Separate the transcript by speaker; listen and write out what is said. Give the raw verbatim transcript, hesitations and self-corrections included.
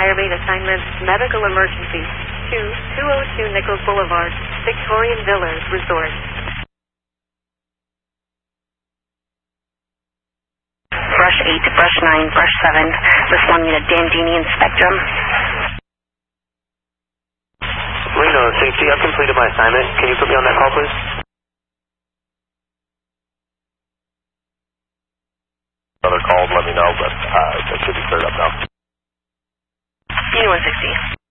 Speaker 1: Firebase assignments, medical emergency, to two oh two Nichols Boulevard, Victorian Villas Resort.
Speaker 2: Brush eight, Brush nine, Brush seven, responding to Dandini and Spectrum.
Speaker 3: Reno, safety, I've completed my assignment. Can you put me on that call, please?
Speaker 4: Other calls, let me know, but uh, that should be cleared up now.
Speaker 2: Unit one sixty.